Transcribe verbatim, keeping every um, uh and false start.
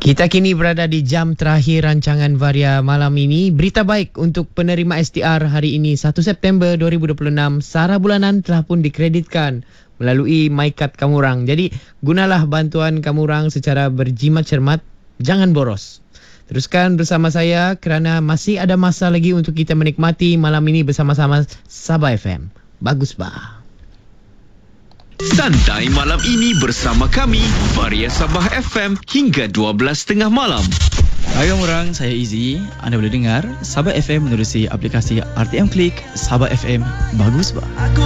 Kita kini berada di jam terakhir rancangan Varia malam ini. Berita baik untuk penerima S T R hari ini satu September dua ribu dua puluh enam. Sara bulanan telah pun dikreditkan melalui MyKad Kamurang. Jadi gunalah bantuan Kamurang secara berjimat cermat. Jangan boros. Teruskan bersama saya kerana masih ada masa lagi untuk kita menikmati malam ini bersama-sama Sabah F M. Bagus bah. Santai malam ini bersama kami Varia Sabah F M hingga dua belas tiga puluh malam. Hai orang, saya Izzy. Anda boleh dengar Sabah F M menerusi aplikasi R T M Klik. Sabah F M, bagus bah.